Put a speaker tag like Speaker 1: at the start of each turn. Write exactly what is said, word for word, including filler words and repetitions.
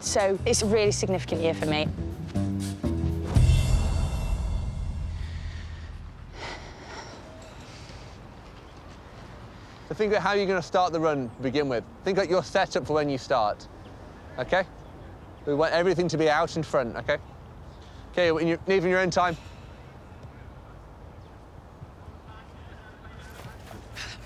Speaker 1: So it's a really significant year for me.
Speaker 2: So think about how you're going to start the run to begin with. Think about your setup for when you start, OK? We want everything to be out in front, OK? OK, when you're leaving your own time,